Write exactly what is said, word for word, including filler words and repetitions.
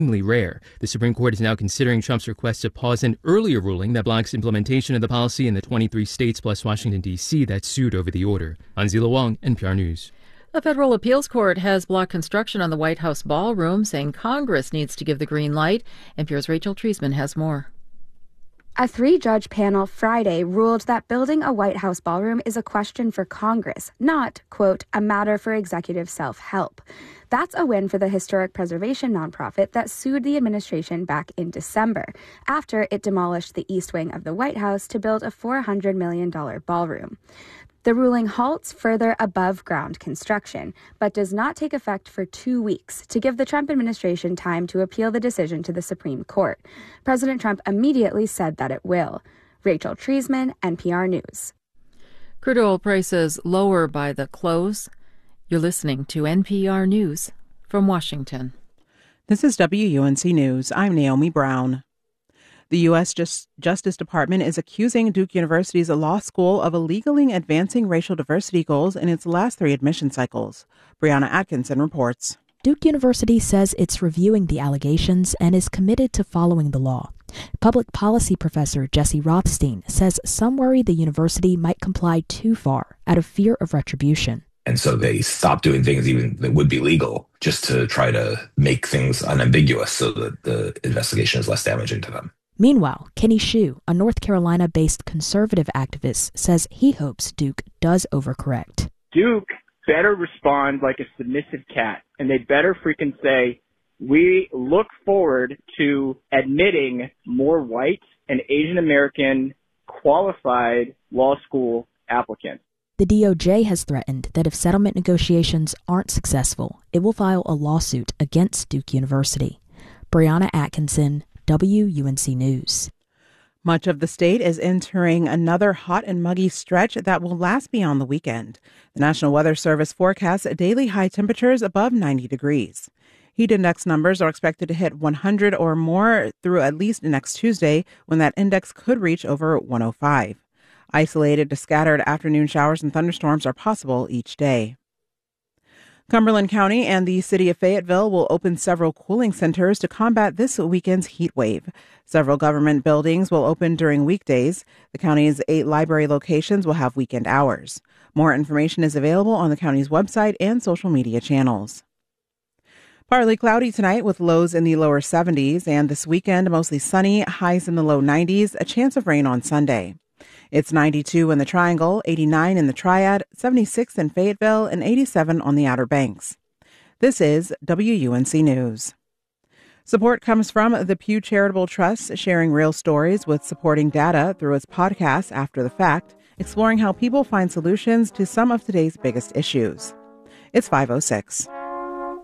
rare. The Supreme Court is now considering Trump's request to pause an earlier ruling that blocks implementation of the policy in the twenty-three states plus Washington, D C that sued over the order. Anzila Wong, N P R News. A federal appeals court has blocked construction on the White House ballroom, saying Congress needs to give the green light. N P R's Rachel Treisman has more. A three-judge panel Friday ruled that building a White House ballroom is a question for Congress, not, quote, a matter for executive self-help. That's a win for the historic preservation nonprofit that sued the administration back in December after it demolished the east wing of the White House to build a four hundred million dollars ballroom. The ruling halts further above-ground construction, but does not take effect for two weeks to give the Trump administration time to appeal the decision to the Supreme Court. President Trump immediately said that it will. Rachel Treisman, N P R News. Crude oil prices lower by the close. You're listening to N P R News from Washington. This is W U N C News. I'm Naomi Brown. The U S Just, Justice Department is accusing Duke University's law school of illegally advancing racial diversity goals in its last three admission cycles. Brianna Atkinson reports. Duke University says it's reviewing the allegations and is committed to following the law. Public policy professor Jesse Rothstein says some worry the university might comply too far out of fear of retribution. And so they stop doing things even that would be legal just to try to make things unambiguous so that the investigation is less damaging to them. Meanwhile, Kenny Hsu, a North Carolina-based conservative activist, says he hopes Duke does overcorrect. Duke better respond like a submissive cat, and they better freaking say, we look forward to admitting more white and Asian American qualified law school applicants. The D O J has threatened that if settlement negotiations aren't successful, it will file a lawsuit against Duke University. Brianna Atkinson, W U N C News. Much of the state is entering another hot and muggy stretch that will last beyond the weekend. The National Weather Service forecasts daily high temperatures above ninety degrees. Heat index numbers are expected to hit one hundred or more through at least next Tuesday, when that index could reach over one oh five. Isolated to scattered afternoon showers and thunderstorms are possible each day. Cumberland County and the city of Fayetteville will open several cooling centers to combat this weekend's heat wave. Several government buildings will open during weekdays. The county's eight library locations will have weekend hours. More information is available on the county's website and social media channels. Partly cloudy tonight with lows in the lower seventies, and this weekend mostly sunny, highs in the low nineties, a chance of rain on Sunday. It's ninety-two in the Triangle, eighty-nine in the Triad, seventy-six in Fayetteville, and eighty-seven on the Outer Banks. This is W U N C News. Support comes from the Pew Charitable Trust, sharing real stories with supporting data through its podcast After the Fact, exploring how people find solutions to some of today's biggest issues. It's five oh six.